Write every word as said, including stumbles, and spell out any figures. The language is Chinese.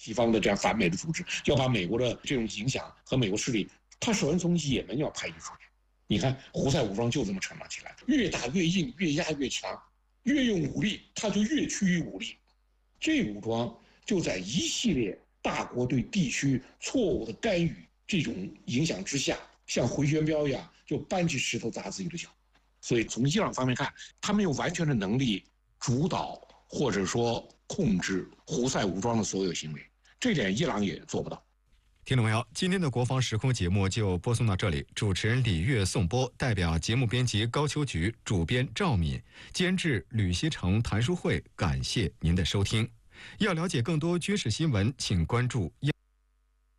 西方的这样反美的组织，要把美国的这种影响和美国势力，他首先从也门要排除出去。你看胡塞武装就这么成长起来的，越打越硬，越压越强，越用武力他就越趋于武力。这武装就在一系列大国对地区错误的干预这种影响之下，像回旋镖一样就搬起石头砸自己的脚。所以从伊朗方面看，他没有完全的能力主导或者说控制胡塞武装的所有行为，这点伊朗也做不到。 听众朋友，今天的国防时空节目就播送到这里。主持人李月颂播，代表节目编辑高秋菊，主编赵敏，监制吕希成、谭淑慧，感谢您的收听。要了解更多军事新闻，请关注。